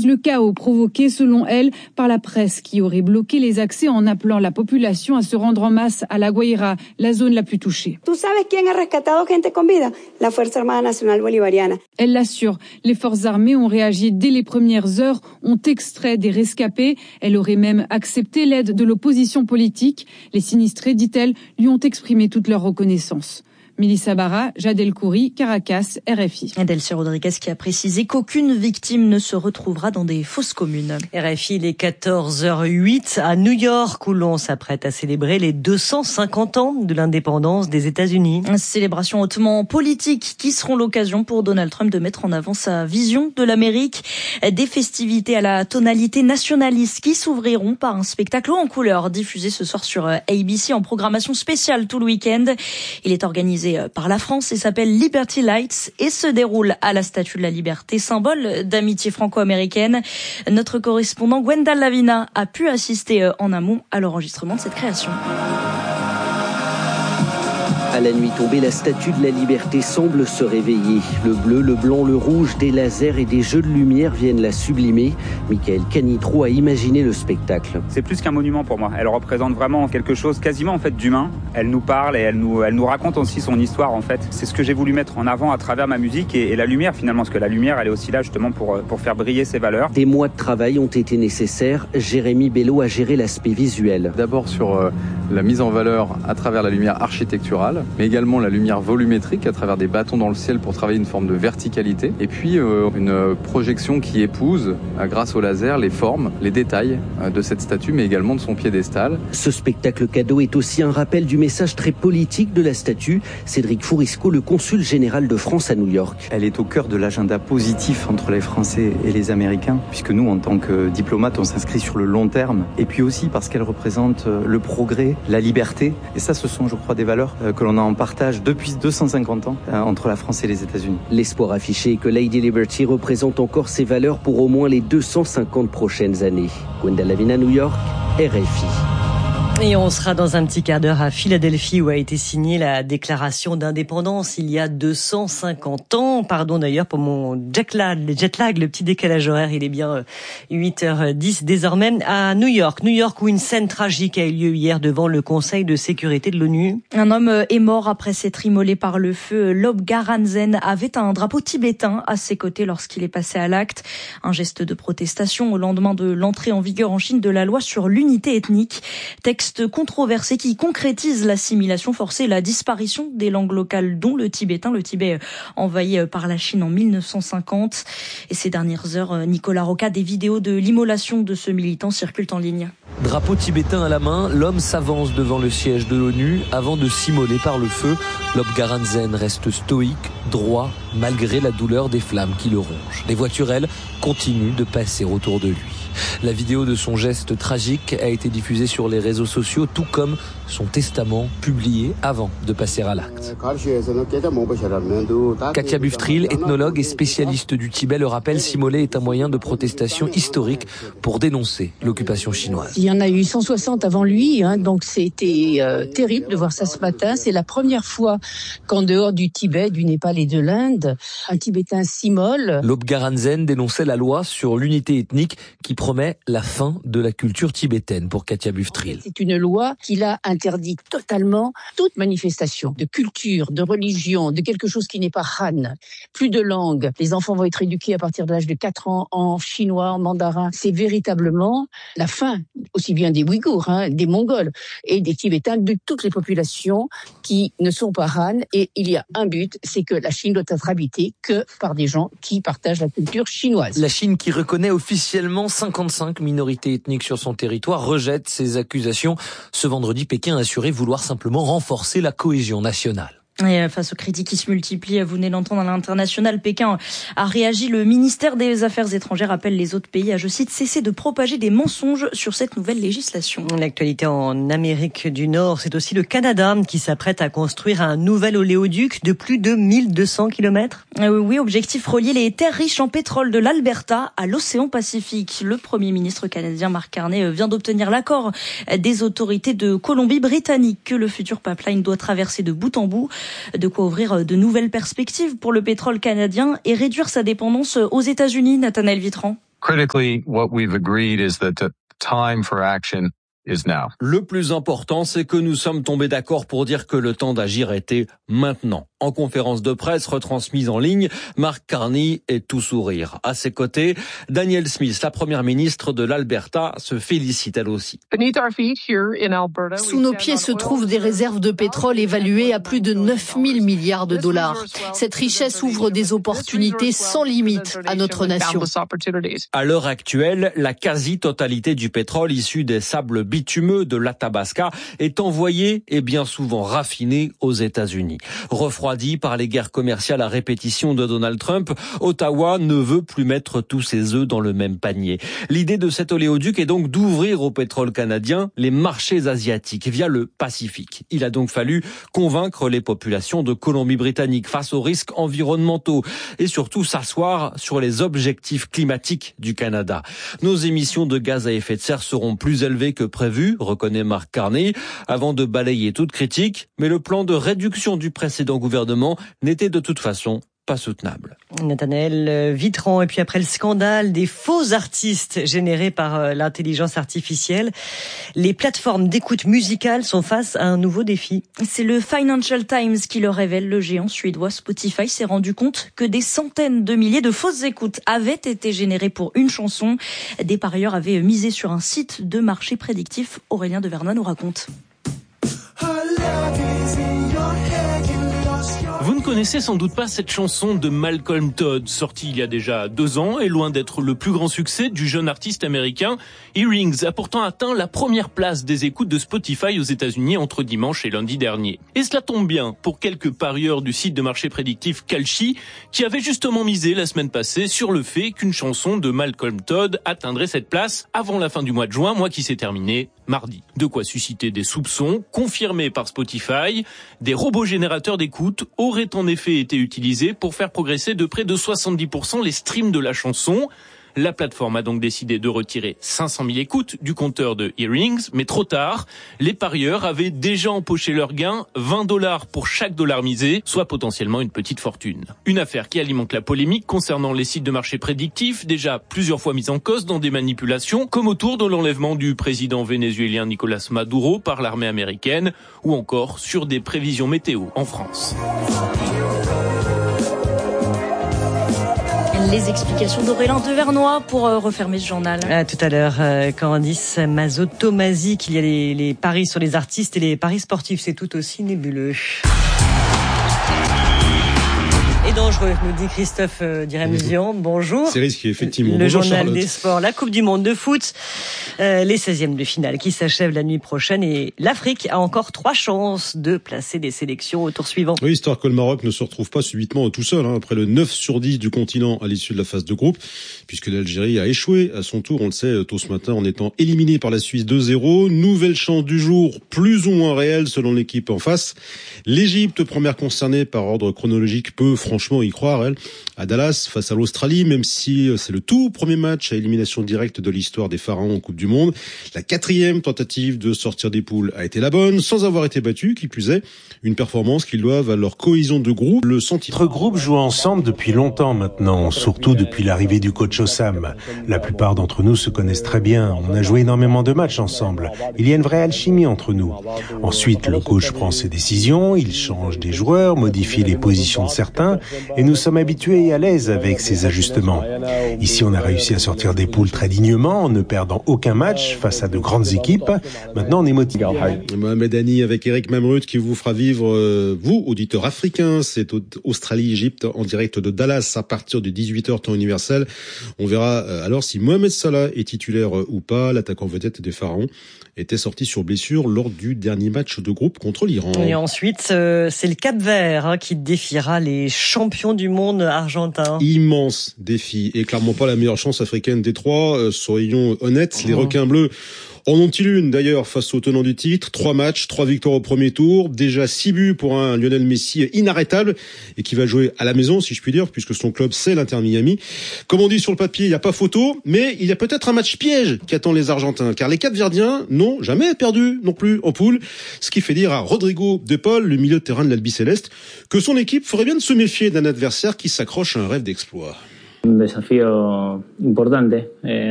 le chaos provoqué, selon elle, par la presse qui aurait bloqué les accès en appelant la population à se rendre en masse à La Guaira, la zone la plus touchée. ¿Tú sabes quién ha rescatado gente con vida? La Fuerza Armada Nacional Bolivariana. Elle l'assure, les forces armées ont réagi dès les premières heures, ont extrait des rescapés. Elle aurait même accepté l'aide de l'opposition politique. Les sinistrés, dit-elle, lui ont exprimé toute leur reconnaissance. Mélissa Barra, Jad El Khoury, Caracas, RFI. Delcy Rodriguez qui a précisé qu'aucune victime ne se retrouvera dans des fosses communes. RFI, il est 14h08 à New York où l'on s'apprête à célébrer les 250 ans de l'indépendance des États-Unis. Célébration hautement politique qui seront l'occasion pour Donald Trump de mettre en avant sa vision de l'Amérique. Des festivités à la tonalité nationaliste qui s'ouvriront par un spectacle en couleur diffusé ce soir sur ABC en programmation spéciale tout le week-end. Il est organisé par la France et s'appelle Liberty Lights et se déroule à la Statue de la Liberté, symbole d'amitié franco-américaine. Notre correspondant Gwendal Lavina a pu assister en amont à l'enregistrement de cette création. À la nuit tombée, la Statue de la Liberté semble se réveiller. Le bleu, le blanc, le rouge, des lasers et des jeux de lumière viennent la sublimer. Michael Canitro a imaginé le spectacle. C'est plus qu'un monument pour moi. Elle représente vraiment quelque chose quasiment en fait d'humain. Elle nous parle et elle nous raconte aussi son histoire en fait. C'est ce que j'ai voulu mettre en avant à travers ma musique et la lumière finalement, parce que la lumière elle est aussi là justement pour faire briller ses valeurs. Des mois de travail ont été nécessaires. Jérémy Bello a géré l'aspect visuel. D'abord sur la mise en valeur à travers la lumière architecturale, mais également la lumière volumétrique à travers des bâtons dans le ciel pour travailler une forme de verticalité. Et puis une projection qui épouse, grâce au laser, les formes, les détails de cette statue, mais également de son piédestal. Ce spectacle cadeau est aussi un rappel du message très politique de la statue. Cédric Fourisco, le consul général de France à New York. Elle est au cœur de l'agenda positif entre les Français et les Américains, puisque nous, en tant que diplomates, on s'inscrit sur le long terme. Et puis aussi parce qu'elle représente le progrès, la liberté. Et ça, ce sont, je crois, des valeurs que l'on a en partage depuis 250 ans entre la France et les États-Unis. L'espoir affiché est que Lady Liberty représente encore ses valeurs pour au moins les 250 prochaines années. Gwendal Lavina, New York, RFI. Et on sera dans un petit quart d'heure à Philadelphie où a été signée la déclaration d'indépendance il y a 250 ans. Pardon d'ailleurs pour mon jet lag, le petit décalage horaire, il est bien 8h10 désormais à New York. New York où une scène tragique a eu lieu hier devant le Conseil de sécurité de l'ONU. Un homme est mort après s'être immolé par le feu. Lob Garanzen avait un drapeau tibétain à ses côtés lorsqu'il est passé à l'acte. Un geste de protestation au lendemain de l'entrée en vigueur en Chine de la loi sur l'unité ethnique. Texte controversé qui concrétise l'assimilation forcée et la disparition des langues locales, dont le tibétain. Le Tibet envahi par la Chine en 1950. Et ces dernières heures, Nicolas Roca, des vidéos de l'immolation de ce militant circulent en ligne. Drapeau tibétain à la main, l'homme s'avance devant le siège de l'ONU avant de s'immoler par le feu. Lob Garanzen reste stoïque, droit, malgré la douleur des flammes qui le rongent. Les voitures, elles, continuent de passer autour de lui. La vidéo de son geste tragique a été diffusée sur les réseaux sociaux, tout comme son testament publié avant de passer à l'acte. Katia Buftril, ethnologue et spécialiste du Tibet, le rappelle, s'immoler est un moyen de protestation historique pour dénoncer l'occupation chinoise. Il y en a eu 160 avant lui, donc c'était terrible de voir ça ce matin. C'est la première fois qu'en dehors du Tibet, du Népal et de l'Inde, un Tibétain s'immole. Lob Garanzen dénonçait la loi sur l'unité ethnique qui promet la fin de la culture tibétaine pour Katia Buftril. C'est une loi qui a interdit totalement toute manifestation de culture, de religion, de quelque chose qui n'est pas Han. Plus de langue. Les enfants vont être éduqués à partir de l'âge de 4 ans en chinois, en mandarin. C'est véritablement la fin, aussi bien des Ouïghours, des Mongols et des Tibétains, de toutes les populations qui ne sont pas Han. Et il y a un but, c'est que la Chine doit être habitée que par des gens qui partagent la culture chinoise. La Chine, qui reconnaît officiellement 55 minorités ethniques sur son territoire, rejette ces accusations. Ce vendredi, Pékin a assuré vouloir simplement renforcer la cohésion nationale. Et face aux critiques qui se multiplient, vous venez d'entendre à l'international, Pékin a réagi. Le ministère des Affaires étrangères appelle les autres pays à, je cite, cesser de propager des mensonges sur cette nouvelle législation. L'actualité en Amérique du Nord, c'est aussi le Canada qui s'apprête à construire un nouvel oléoduc de plus de 1200 km. Oui, objectif relier les terres riches en pétrole de l'Alberta à l'océan Pacifique. Le Premier ministre canadien Mark Carney vient d'obtenir l'accord des autorités de Colombie-Britannique que le futur pipeline doit traverser de bout en bout. De quoi ouvrir de nouvelles perspectives pour le pétrole canadien et réduire sa dépendance aux États-Unis, Nathanaël Vitran. Critically, what we've agreed is that the time for action is now. Le plus important, c'est que nous sommes tombés d'accord pour dire que le temps d'agir était maintenant. En conférence de presse retransmise en ligne, Mark Carney est tout sourire. À ses côtés, Danielle Smith, la première ministre de l'Alberta, se félicite elle aussi. Sous nos pieds se trouvent des réserves de pétrole évaluées à plus de 9 000 milliards de dollars. Cette richesse ouvre des opportunités sans limite à notre nation. À l'heure actuelle, la quasi-totalité du pétrole issu des sables bitumeux de l'Athabasca est envoyé et bien souvent raffiné aux États-Unis. Refroidi par les guerres commerciales à répétition de Donald Trump, Ottawa ne veut plus mettre tous ses œufs dans le même panier. L'idée de cet oléoduc est donc d'ouvrir au pétrole canadien les marchés asiatiques via le Pacifique. Il a donc fallu convaincre les populations de Colombie-Britannique face aux risques environnementaux et surtout s'asseoir sur les objectifs climatiques du Canada. Nos émissions de gaz à effet de serre seront plus élevées que prévu, reconnaît Mark Carney, avant de balayer toute critique, mais le plan de réduction du précédent gouvernement n'était de toute façon pas soutenable. Nathanaël Vitran, et puis après le scandale des faux artistes générés par l'intelligence artificielle, les plateformes d'écoute musicale sont face à un nouveau défi. C'est le Financial Times qui le révèle. Le géant suédois Spotify s'est rendu compte que des centaines de milliers de fausses écoutes avaient été générées pour une chanson. Des parieurs avaient misé sur un site de marché prédictif. Aurélien de Vernois nous raconte. Vous ne connaissez sans doute pas cette chanson de Malcolm Todd, sortie il y a déjà 2 ans et loin d'être le plus grand succès du jeune artiste américain. Earrings a pourtant atteint la première place des écoutes de Spotify aux États-Unis entre dimanche et lundi dernier. Et cela tombe bien pour quelques parieurs du site de marché prédictif Kalshi qui avaient justement misé la semaine passée sur le fait qu'une chanson de Malcolm Todd atteindrait cette place avant la fin du mois de juin, mois qui s'est terminé mardi. De quoi susciter des soupçons confirmés par Spotify. Des robots générateurs d'écoute auraient en effet été utilisés pour faire progresser de près de 70% les streams de la chanson. La plateforme a donc décidé de retirer 500 000 écoutes du compteur de Earrings, mais trop tard. Les parieurs avaient déjà empoché leur gain, $20 pour chaque dollar misé, soit potentiellement une petite fortune. Une affaire qui alimente la polémique concernant les sites de marché prédictifs, déjà plusieurs fois mis en cause dans des manipulations, comme autour de l'enlèvement du président vénézuélien Nicolas Maduro par l'armée américaine, ou encore sur des prévisions météo en France. Les explications d'Aurélien de Vernois pour refermer ce journal. À tout à l'heure, Candice Mazot-Tomasi, qu'il y a les paris sur les artistes et les paris sportifs, c'est tout aussi nébuleux. Et dangereux, nous dit Christophe Diremezian. Bonjour. C'est risqué, effectivement. Le Bonjour journal Charlotte. des sports, la Coupe du Monde de foot, les 16e de finale qui s'achèvent la nuit prochaine et l'Afrique a encore 3 chances de placer des sélections au tour suivant. Oui, histoire que le Maroc ne se retrouve pas subitement tout seul, après le 9 sur 10 du continent à l'issue de la phase de groupe, puisque l'Algérie a échoué à son tour, on le sait, tôt ce matin, en étant éliminé par la Suisse 2-0. Nouvelle chance du jour, plus ou moins réelle selon l'équipe en face. L'Égypte, première concernée par ordre chronologique, peut franchement y croire, elle, à Dallas face à l'Australie, même si c'est le tout premier match à élimination directe de l'histoire des Pharaons en Coupe du Monde. La 4e tentative de sortir des poules a été la bonne, sans avoir été battue, qui plus est, une performance qu'ils doivent à leur cohésion de groupe, le sentiment. Notre groupe joue ensemble depuis longtemps maintenant, surtout depuis l'arrivée du coach Osam. La plupart d'entre nous se connaissent très bien, on a joué énormément de matchs ensemble. Il y a une vraie alchimie entre nous. Ensuite, le coach prend ses décisions, il change des joueurs, modifie les positions de certains, et nous sommes habitués et à l'aise avec ces ajustements. Ici, on a réussi à sortir des poules très dignement, en ne perdant aucun match face à de grandes équipes. Maintenant, on est motivé. Mohamed Hani avec Eric Mamrut qui vous fera vivre, vous, auditeurs africains, c'est Australie-Égypte en direct de Dallas à partir de 18h temps universel. On verra alors si Mohamed Salah est titulaire ou pas. L'attaquant vedette des Pharaons était sorti sur blessure lors du dernier match de groupe contre l'Iran. Et ensuite, c'est le Cap-Vert qui défiera les champions du monde argentins. Immense défi et clairement pas la meilleure chance africaine des 3. Soyons honnêtes, les requins bleus en ont-ils une d'ailleurs face au tenant du titre? 3 matchs, 3 victoires au premier tour, déjà 6 buts pour un Lionel Messi inarrêtable et qui va jouer à la maison si je puis dire puisque son club c'est l'Inter Miami. Comme on dit sur le papier, il n'y a pas photo, mais il y a peut-être un match piège qui attend les Argentins car les Cap-Verdiens n'ont jamais perdu non plus en poule, ce qui fait dire à Rodrigo De Paul, le milieu de terrain de l'Albi Céleste, que son équipe ferait bien de se méfier d'un adversaire qui s'accroche à un rêve d'exploit. Un desafío importante.